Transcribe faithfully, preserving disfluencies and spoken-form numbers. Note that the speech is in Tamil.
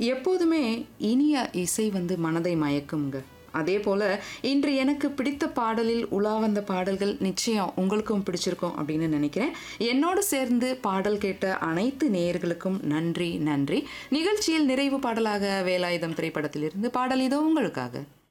எப்போதுமே இனிய இசை வந்து மனதை மயக்குங்க. அதே போல இன்று எனக்கு பிடித்த பாடலில் உலா வந்த பாடல்கள் நிச்சயம் உங்களுக்கும் பிடிச்சிருக்கும் அப்படின்னு நினைக்கிறேன். என்னோடு சேர்ந்து பாடல் கேட்ட அனைத்து நேயர்களுக்கும் நன்றி நன்றி. நிகழ்ச்சியில் நிறைவு பாடலாக வேலாயுதம் திரைப்படத்திலிருந்து பாடல் இதோ உங்களுக்காக.